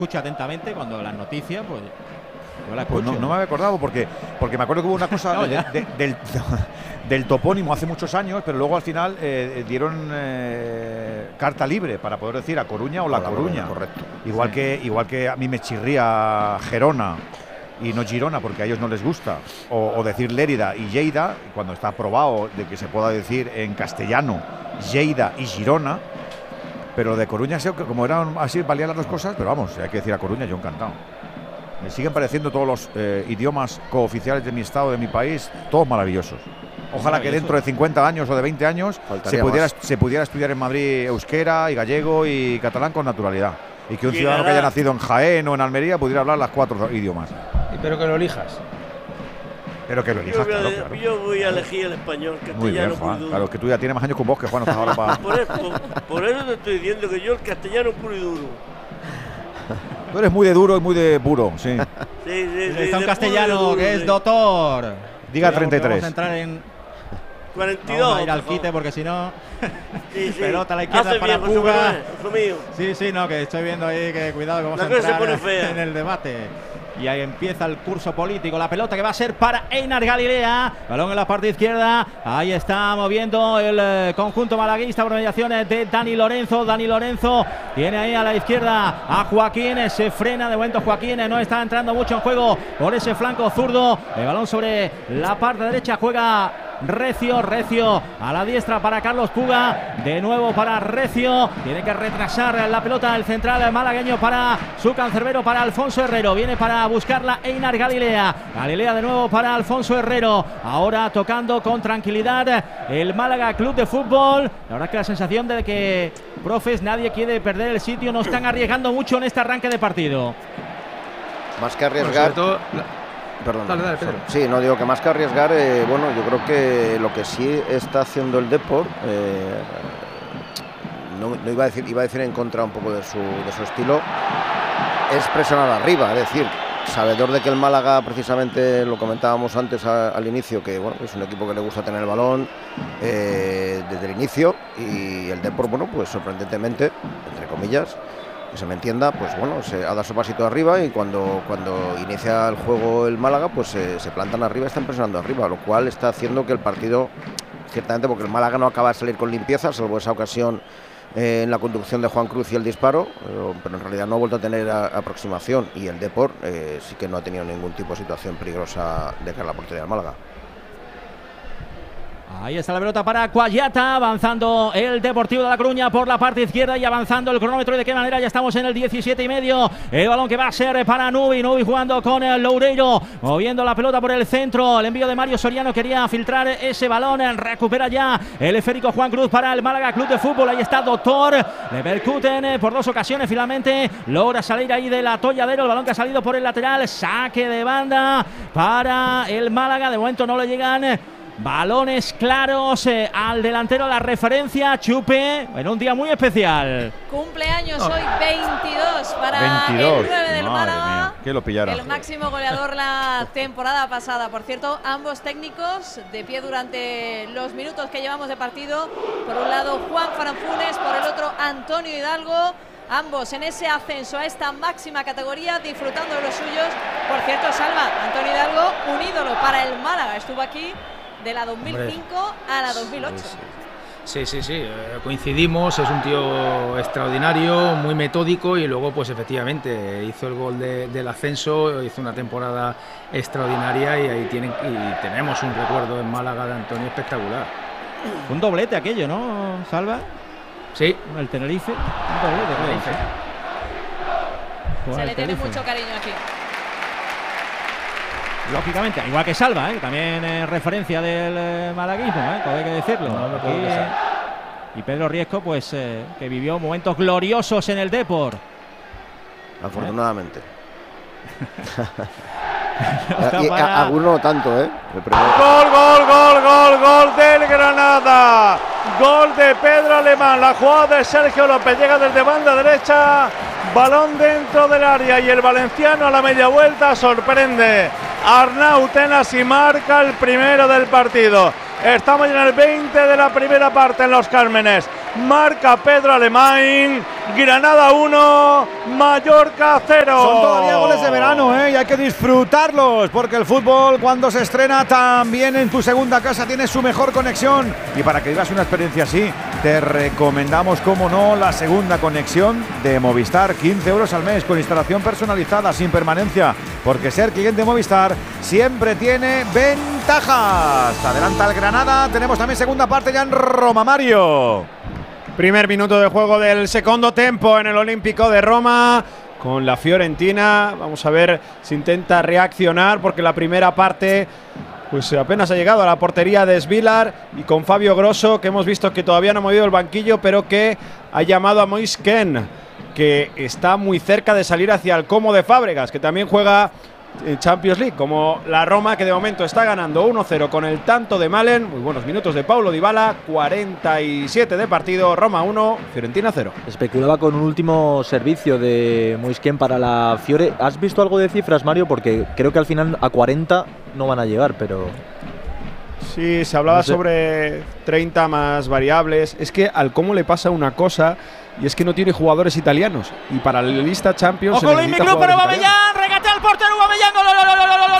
escucho atentamente cuando las noticias, pues yo la Pues escucho. no me había acordado porque me acuerdo que hubo una cosa No, del topónimo hace muchos años, pero luego al final dieron carta libre para poder decir A Coruña o La Coruña. Correcto. Igual que a mí me chirría Gerona y no Girona porque a ellos no les gusta, o decir Lérida y Lleida, cuando está aprobado de que se pueda decir en castellano Lleida y Girona. Pero de Coruña, como eran así, valían las dos cosas, pero vamos, hay que decir A Coruña, yo encantado. Me siguen pareciendo todos los idiomas cooficiales de mi estado, de mi país, todos maravillosos. Ojalá que dentro de 50 años o de 20 años se pudiera estudiar en Madrid euskera y gallego y catalán con naturalidad. Y que un ciudadano que haya nacido en Jaén o en Almería pudiera hablar las 4 idiomas. Pero que lo elijas. Pero que lo elijas, claro. Yo voy a elegir el español, Muy bien, castellano. Juan. Claro, que tú ya tienes más años con vos que Juan. Ahora para... por eso te estoy diciendo que yo el castellano puro y duro. Tú eres muy de duro y muy de puro, sí. Sí, Está un castellano que es doctor. Diga 33. Vamos a entrar en 42. Vamos a ir al quite porque si no. Sí. Pelota a la izquierda Hace para bien, José Puga. Manuel, hijo mío. Sí, no, que estoy viendo ahí que cuidado que vamos La a cosa se entrar pone fea. en el debate. Y ahí empieza el curso político. La pelota que va a ser para Einar Galilea. Balón en la parte izquierda. Ahí está moviendo el conjunto malaguista por mediaciones de Dani Lorenzo. Dani Lorenzo tiene ahí a la izquierda a Joaquín. Se frena de momento Joaquín. No está entrando mucho en juego por ese flanco zurdo. El balón sobre la parte derecha. Juega Recio a la diestra para Carlos Puga, de nuevo para Recio, tiene que retrasar la pelota el central malagueño para su cancerbero, para Alfonso Herrero, viene para buscarla Einar Galilea de nuevo para Alfonso Herrero, ahora tocando con tranquilidad el Málaga Club de Fútbol. La verdad que la sensación de que, profes, nadie quiere perder el sitio, no están arriesgando mucho en este arranque de partido. Más que arriesgar... Perdón. Dale, Pedro. Sí, no digo que más que arriesgar, bueno, yo creo que lo que sí está haciendo el Depor, no iba a decir en contra un poco de su estilo, es presionar arriba, es decir, sabedor de que el Málaga, precisamente lo comentábamos antes al inicio, que bueno, es un equipo que le gusta tener el balón desde el inicio, y el Depor, bueno, pues sorprendentemente, entre comillas, que se me entienda, pues bueno, se ha dado su pasito arriba y cuando inicia el juego el Málaga, pues se plantan arriba, están presionando arriba, lo cual está haciendo que el partido, ciertamente, porque el Málaga no acaba de salir con limpieza, salvo esa ocasión en la conducción de Juan Cruz y el disparo, pero en realidad no ha vuelto a tener aproximación, y el Depor sí que no ha tenido ningún tipo de situación peligrosa de cara a la portería del Málaga. Ahí está la pelota para Cuayata, avanzando el Deportivo de La Coruña por la parte izquierda y avanzando el cronómetro. ¿Y de qué manera? Ya estamos en el 17,5. El balón que va a ser para Nubi jugando con el Loureiro, moviendo la pelota por el centro. El envío de Mario Soriano, quería filtrar ese balón. Recupera ya el esférico Juan Cruz para el Málaga Club de Fútbol. Ahí está Doctor, le percuten por 2 ocasiones, finalmente logra salir ahí del atolladero. El balón que ha salido por el lateral, saque de banda para el Málaga. De momento no le llegan balones claros al delantero. La referencia, Chupe, en un día muy especial. Cumpleaños hoy, 22 para el 9 del Málaga, que lo pillara. El máximo goleador la temporada pasada. Por cierto, ambos técnicos de pie durante los minutos que llevamos de partido. Por un lado Juan Faranfunes, por el otro Antonio Hidalgo. Ambos en ese ascenso a esta máxima categoría, disfrutando de los suyos. Por cierto, Salva, Antonio Hidalgo, un ídolo para el Málaga. Estuvo aquí de la 2005 a la 2008. Sí, coincidimos, es un tío extraordinario, muy metódico, y luego pues efectivamente hizo el gol del ascenso, hizo una temporada extraordinaria, y ahí tenemos un recuerdo en Málaga de Antonio espectacular. Un doblete aquello, ¿no, Salva? Sí. El Tenerife. Un doblete, Tenerife. Se le tiene mucho cariño aquí. Lógicamente, igual que Salva, también referencia del malaguismo, todo hay que decirlo. Y Pedro Riesco, pues que vivió momentos gloriosos en el Depor. Afortunadamente. Y alguno tanto, Gol del Granada. Gol de Pedro Alemán. La jugada de Sergio López llega desde banda derecha. Balón dentro del área y el valenciano a la media vuelta sorprende a Arnau Tenas y marca el primero del partido. Estamos en el 20 de la primera parte en Los Cármenes. Marca Pedro Alemán. Granada 1, Mallorca 0. Son todavía goles de verano, y hay que disfrutarlos, porque el fútbol, cuando se estrena también en tu segunda casa, tiene su mejor conexión. Y para que vivas una experiencia así, te recomendamos, como no, la segunda conexión de Movistar. 15 euros al mes con instalación personalizada, sin permanencia, porque ser cliente de Movistar siempre tiene ventajas. Adelanta el Granada. Tenemos también segunda parte ya en Roma, Mario. Primer minuto de juego del segundo tempo en el Olímpico de Roma con la Fiorentina. Vamos a ver si intenta reaccionar, porque la primera parte pues apenas ha llegado a la portería de Svilar, y con Fabio Grosso, que hemos visto que todavía no ha movido el banquillo, pero que ha llamado a Moise Kean, que está muy cerca de salir hacia el Como de Fábregas, que también juega en Champions League, como la Roma, que de momento está ganando 1-0 con el tanto de Malen. Muy buenos minutos de Paulo Dybala, 47 de partido, Roma 1, Fiorentina 0. Especulaba con un último servicio de Moise Kean para la Fiore. ¿Has visto algo de cifras, Mario? Porque creo que al final a 40 no van a llegar, pero... Sí, se hablaba sobre 30 más variables. Es que al Como le pasa una cosa, y es que no tiene jugadores italianos, y para la lista Champions ¡ojo, Luis Miclú para Aubameyang! ¡Regate al portero Aubameyang! ¡Gol, gol, gol, gol, gol!